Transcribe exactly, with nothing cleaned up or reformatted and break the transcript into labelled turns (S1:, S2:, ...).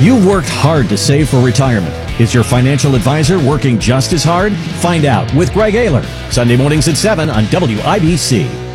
S1: You've worked hard to save for retirement. Is your financial advisor working just as hard? Find out with Greg Ayler, Sunday mornings at seven on W I B C.